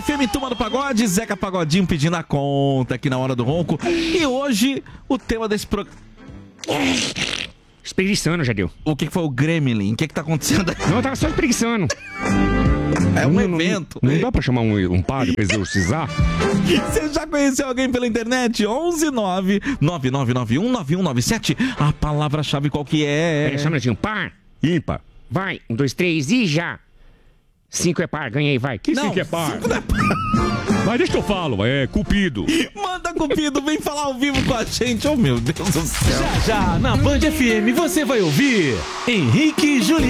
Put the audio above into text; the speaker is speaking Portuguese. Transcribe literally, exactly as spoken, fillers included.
F M, Turma do Pagode, Zeca Pagodinho pedindo a conta aqui na Hora do Ronco. E hoje, o tema desse programa... Espreguiçando, já deu. O que, que foi o Gremlin? O que, que tá acontecendo aqui? Não, eu tava só espreguiçando. É um não, evento. Não, não dá pra chamar um, um padre pra exorcizar? Você já conheceu alguém pela internet? onze nove nove nove nove um nove um nove sete. A palavra-chave qual que é? É, chama de um par, ímpar. Vai, um, dois, três e já. Cinco é par, ganhei, vai. Que Não, cinco é par? cinco não é par. Mas deixa que eu falo, é Cupido. Manda Cupido, vem falar ao vivo com a gente. Oh, meu Deus do céu. Já, já, na Band F M, você vai ouvir Henrique e Juliano.